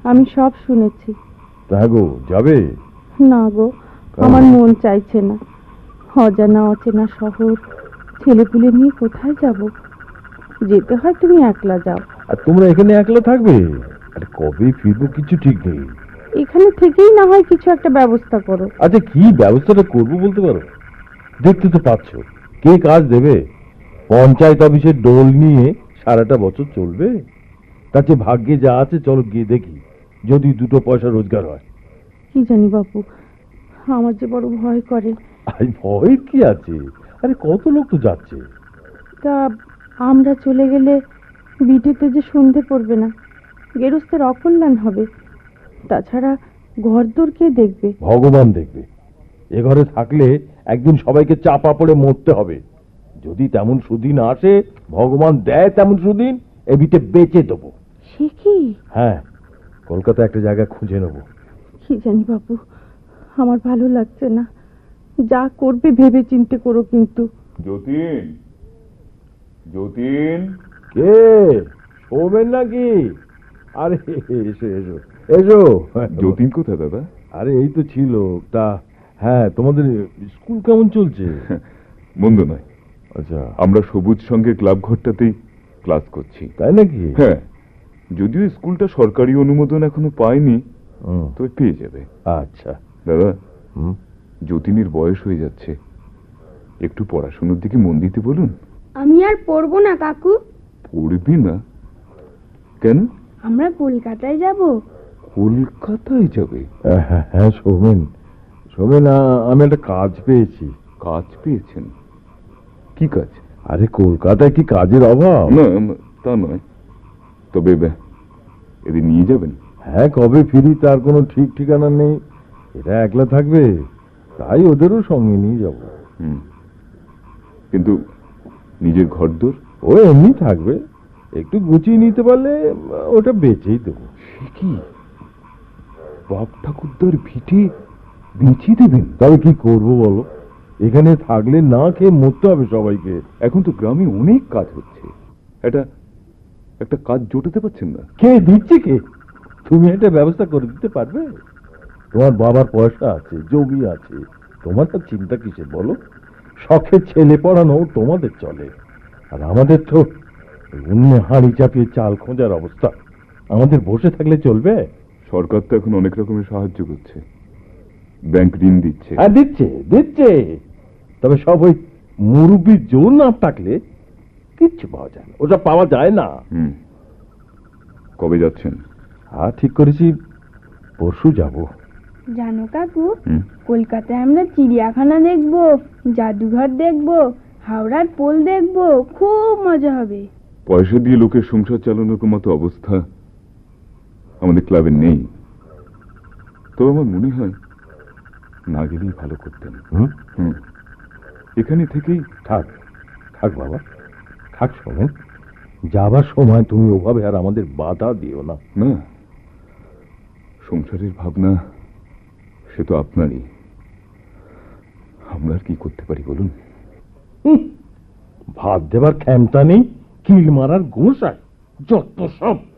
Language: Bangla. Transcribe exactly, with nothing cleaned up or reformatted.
আমি সব শুনেছি। তা গো যাবে? না গো, আমার মন চাইছে না। অজানা অচেনা শহর, ছেলেপুলে নিয়ে কোথায় যাব? যেতে হয় তুমি একলা যাও। আর তোমরা এখানে একলা থাকবে? আর কবে ফিরবো কিছু ঠিক নেই। এখানে থেকেই না হয় কিছু একটা ব্যবস্থা করো। আচ্ছা কি ব্যবস্থাটা করবো বলতে পারো? দেখতে তো পাচ্ছ কে কাজ দেবে? পঞ্চায়েত অফিসের ডোল নিয়ে সারাটা বছর চলবে? তার চেয়ে ভাগ্যে যা আছে চলো গিয়ে দেখি, যদি দুটো পয়সা রোজগার হয়। কি জানি বাপু, আমার যে বড় ভয় করে। আরে ভয়ের কি আছে? আরে কত লোক তো যাচ্ছে। তা আমরা চলে গেলে বিটেতে যে সন্ধে পড়বে না, গেরস্তের অকল্যাণ হবে। তাছাড়া ঘরদোর কে দেখবে? ভগবান দেখবে। এ ঘরে থাকলে একদিন সবাইকে চাপা পড়ে মরতে হবে। যদি তেমন সুদিন আসে, ভগবান দেয় তেমন সুদিন, এ বিটে বেচে দেবো। সে কি? হ্যাঁ, কলকাতা একটা জায়গা খুঁজে নেবো। কি জানি বাপু, আমার ভালো লাগছে না। যা করবে ভেবে চিন্তে করো কিন্তু। যতীন, যতীন। কে? শোবেন নাকি? আরে এসো এসো এসো। যতীন কোথায় দাদা? আরে এই তো ছিল। তা হ্যাঁ, তোমাদের স্কুল কেমন চলছে? মন্দ নয়। আচ্ছা, আমরা সবুজ সঙ্গে ক্লাব ঘরটাতেই ক্লাস করছি। তাই নাকি? হ্যাঁ, যদিও স্কুলটা সরকারি অনুমোদন এখনো পায়নি, তবে পেয়ে যাবে। আচ্ছা দাদা, যতীনের বয়স হয়ে যাচ্ছে, একটু পড়াশোনার দিকে মন দিতে বলুন। আমি আর পড়বো না কাকু। পড়বি না কেন? আমরা কলকাতায় যাব। কলকাতায় যাবে? হ্যাঁ শোভেন, শোভেন আমি একটা কাজ পেয়েছি। কাজ পেয়েছেন? কি কাজ? আরে কলকাতায় কি কাজের অভাব? না তা নয়, তবে এদের নিয়ে যাবেন? হ্যাঁ, কবে ফিরি তার কোনো ঠিক ঠিকানা নেই। এটা একলা থাকবে, তাই ওদেরও সঙ্গে নিয়ে যাব। হুম, কিন্তু নিজের ঘরদোর? ও এমনি থাকবে, একটু গুছিয়ে নিতে পারলে ওটা বেচেই দেবো। সে কি, বাপ ঠাকুরদার ভিটে বেচে দেবেন? তবে কি করবো বলো, এখানে থাকলে না খেয়ে মরতে হবে সবাইকে। এখন তো গ্রামে অনেক কাজ হচ্ছে, এটা একটা কাজ জোটাতে পারছেন না। কে দিচ্ছে? কে? তুমি একটা ব্যবস্থা করে দিতে পারবে? তোমার বাবার পয়সা আছে, জমি আছে, তোমার তো চিন্তা কিসের বলো? শখের ছেলে পড়ানো তোমাদের চলে, আর আমাদের তো অন্য হাঁড়ি চাপিয়ে চাল খোঁজার অবস্থা। আমাদের বসে থাকলে চলবে? সরকার তো এখন অনেক রকমের সাহায্য করছে, ব্যাংক ঋণ দিচ্ছে। হ্যাঁ দিচ্ছে দিচ্ছে, তবে সব ওই মুরব্বীর জোর না থাকলে কিচ্ছু পাওয়া যায় না, ওটা পাওয়া যায় না। হুম, কবে যাচ্ছেন? হ্যাঁ ঠিক করেছি, পরশু যাব। জানো কাকু, কলকাতায় আমরা চিড়িয়াখানা দেখবো, জাদুঘর দেখবো, হাওড়ার পোল দেখবো, খুব মজা হবে। পয়সা দিয়ে লোকের সংসার চালানোর মতো অবস্থা আমাদের ক্লাবে নেই, তবে আমার মনে হয় না গেলেই ভালো করতেন। হুম, এখানে থেকেই থাক থাক বাবা, থাক। শোনেন, যাবার সময় তুমি ওভাবে আর আমাদের বাধা দিও না। না, সংসারের ভাবনা সে তো আপনারই, আমরা আর কি করতে পারি বলুন? ভাত দেবার ক্ষমতা নেই, কিল মারার গোসায়, যত সব।